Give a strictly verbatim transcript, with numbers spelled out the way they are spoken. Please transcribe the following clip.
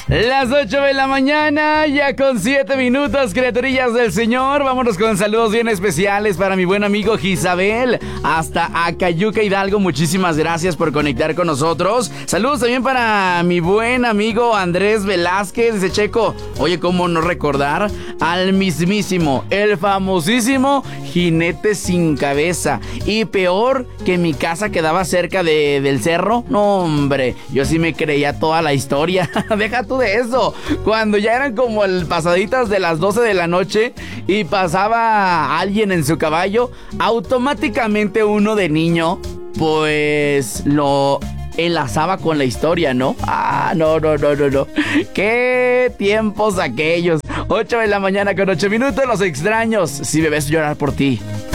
Las ocho de la mañana, ya con siete minutos, criaturillas del Señor. Vámonos con saludos bien especiales para mi buen amigo Isabel, hasta Acayuca, Hidalgo. Muchísimas gracias por conectar con nosotros. Saludos también para mi buen amigo Andrés Velázquez. Dice Checo, oye, ¿cómo no recordar al mismísimo, el famosísimo Jinete Sin Cabeza? Y peor, que mi casa quedaba cerca de, del cerro. No, hombre, yo sí me creía toda la historia. Deja tú de eso. Cuando ya eran como el pasaditas de las doce de la noche y pasaba alguien en su caballo, automáticamente uno de niño, pues lo enlazaba con la historia, ¿no? Ah, no, no, no, no, no. Qué tiempos aquellos. ocho de la mañana con ocho minutos, los extraños. Si me ves llorar por ti.